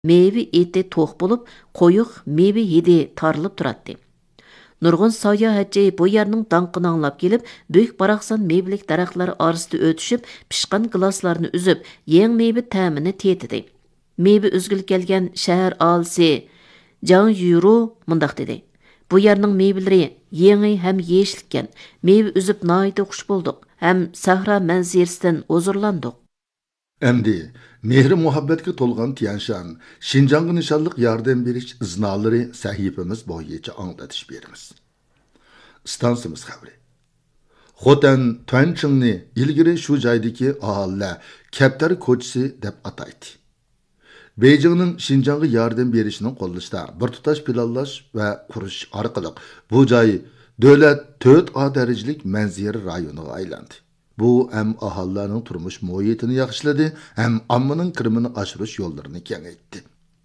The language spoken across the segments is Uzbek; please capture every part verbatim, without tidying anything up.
meyve eti to'q bo'lib, qo'yiq meyve hidi tarilib turadi. Nurg'un sayohatchi bu yerning danqini anglab kelib, büyük baraqsan meyvelik daraxtlar orasida o'tishib, pishqan glaslarni uzib, yeng meyve ta'mini tetidi. Meyve üzgül kelgan shahar alisi Jang Yuru mundaq dedi. Bu yerning meyveleri yangi ham yeyishlikkan. Meyve üzüp nayda xush bolduq, ham sahra manzirasidan huzurlanduq. Endi mehri muhabbatga to'lgan Tianshan, Şinjanga nishonliq yordam berish iznolari sahifamiz bo'yicha anglatish beramiz. Stansimiz xabari. Xotan Tuanchingni ilgari shu joydagi aholilar Kaptar ko'chasi deb ataydi. Beijingning Şinjanga yordam berishini qo'llashda bir tutash planlash va qurish orqali bu joy davlat to'rt A darajalik manzara rayoniga aylandi. Bu hem ahalining turmush muhitini yaxshiladi, hem ommaning kirimini oshirish yo'llarini kengaytdi.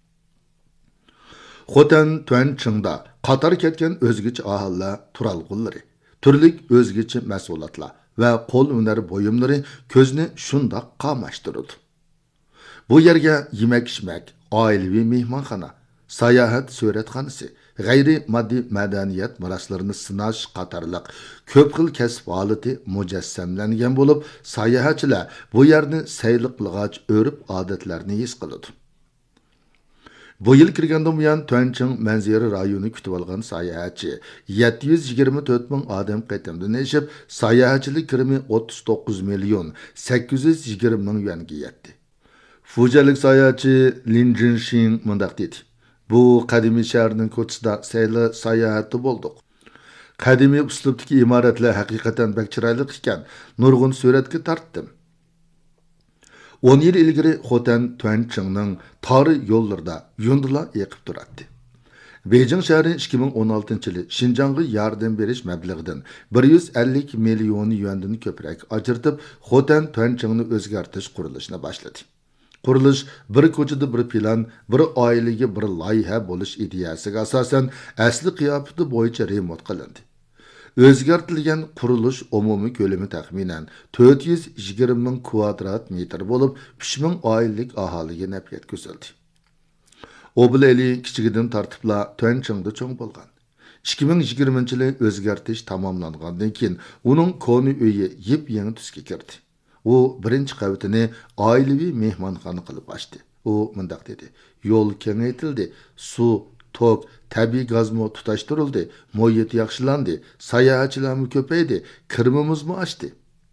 Xotan Tuanchingda qatar ketgan o'zgacha aholilar turalg'unlari, turlik o'zgacha mas'uliyatlar va qo'l hunari buyumlari ko'zni shundoq qamashtirdi. Bu yerga yemak-ichmak, oilaviy mehmonxona, sayohat suratxonasi, g'ayri moddiy madaniyat meroslarini sinash qatorliq ko'p xil kasb holati mujassamlangan bo'lib, sayohatchilar bu yerni sayli qilg'ach o'rib odatlarni his qiladi. Bu yil kirgandan buyon Tuanching manzara rayoni kutib olgan sayohatchi yetti yuz yigirma to'rt ming odam qatamdan eshib, sayohatchilik kirimi o'ttiz to'qqiz million sakkiz yuz yigirma ming yuanga yetdi. Fujalik sayohatchi Lin Jinshin mundaq dedi. Bu qadimiy shaharning ko'chasida sayli sayohatda bo'ldik. Qadimiy uslubdagi imoratlar haqiqatan bak chiroyli ekan, nurg'un suratga tortdim. o'n yil ilgari Xotan Tuanchingning tori yo'llarida yundila eqib turadi. Beijing shahri ikki ming o'n oltinchi yili Şinjanga yordam berish mablag'idan bir yuz ellik million yuandan ko'proq ajratib, Xotan Tuanchingni o'zgartirish qurilishini boshladi. Qurilish bir ko'chada bir plan, bir oilaga bir loyiha bo'lish ideyasiga asosan asli qiyofati bo'yicha remont qilindi. O'zgartirilgan qurilish umumiy ko'lami taxminan to'rt yuz yigirma ming kvadrat metr bo'lib, uch ming oilalik aholiga naf yetkazildi. O bilan kichigidan tartibla Tuanchingda cho'ng bo'lgan. ikki ming yigirmanchi yili o'zgartirish tamomlangandan keyin uning koni uyi yep-yangi tusga kirdi. U birinchi qavatini oilaviy mehmonxona qilib ochdi. U mundaq dedi: "Yo'l kengaytirildi, suv, tok, tabiiy gazmo tutashtirildi, muhit yaxshilandi, sayohatchilarmi ko'paydi, kirimimizmi oshdi."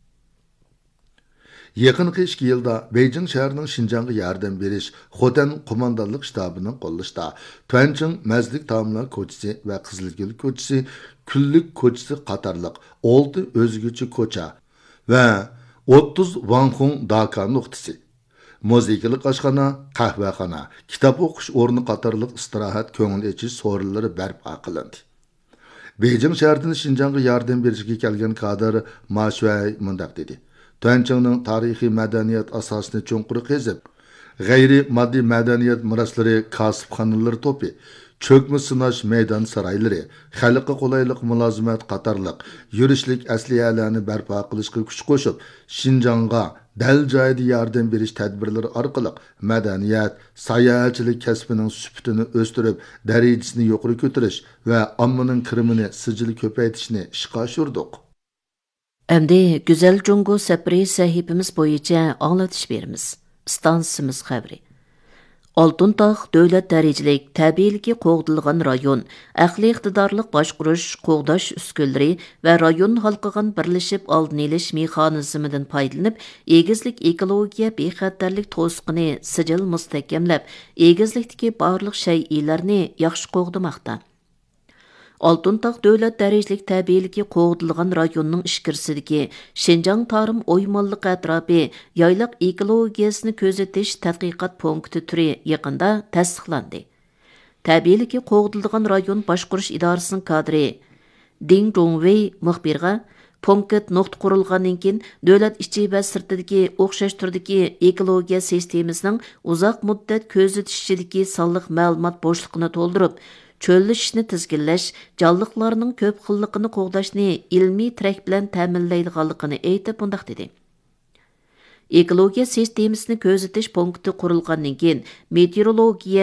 Yaqinqi ikki yilda Beijing shahrining Şinjanga yordam berish Xotan qo'mondonlik shtabining qo'llashida Tuanching mazlik taomlar ko'chasi va Qizilgul ko'chasi, Kunlik ko'chasi qatorliq olti o'zgacha ko'cha va o'ttiz Wanhong Daka nuqtasi, muzikalik oshxona, qahvaxona, kitob o'qish o'rni qatorliq istirohat ko'ngil echish so'rinlari barpo qilindi. Beijing shahridan Şinjanga yordam berishga kelgan kadr Ma Shuai mundaq dedi: Tuanchingning tarixiy madaniyat asosini cho'nqur qezib, g'ayri moddiy madaniyat meroslari, kasbxonalari to'pi, cho'kma sinash maydon saroylari, xalqqa qulaylik mulozimat qatorliq yurishlik asliyalarni barpo qilishga kuch qo'shib, Şinjanga dal joyida yordam berish tadbirlari orqali madaniyat, sayohatchilik kasbining sifatini o'stirib, darajasini yuqori ko'tarish va ommaning kirimini sijil ko'paytirishni ishga oshirdik. Әмді Güzel Jungo Sapri sahifimiz bo'yicha anglatish beramiz. Stansimiz xabari. Oltuntaq dövlət dərəcəlik təbiiliki qoğdılğan rayon, əqli iqtidarlıq başquruş, qoğdaş üskülləri və rayon halqıған birləşib aldın eliş mexanizmidən paydalanıb, egizlik ekologiya bexətərlik to'sqini sicil mustahkamlab, egizlikdiki barlıq şeyilərini yaxşı qoğdumaqda. Oltuntaq dövlət dərəcəlik təbiiliki qoğdılğan rayonның işkirsidiki Şinjang tarım oymanlıq ətrafı yaylıq ekologiyasını közetiş tədqiqat punkti türü yaqında təsdiqlandı. Təbiiliki qoğdılğan rayon başquruş idarəsinin kadri Ding Zhongwei müxbirға punkt nöqtə qurulğandan keyin dövlət içi və sirtidagi o'xshash turdagi ekologiya sistemasining uzoq muddat ko'zatishidagi sonliq ma'lumot bo'shliqini to'ldirib, çöllüşni tizginlash, canlıqlarının köp xilliqini qoğdashni ilmiy tirak bilan ta'minlaydiganligini aytib bundaq dedi. ekologiya sistemasini ko'zatish punkti qurilgandan keyin meteorologiya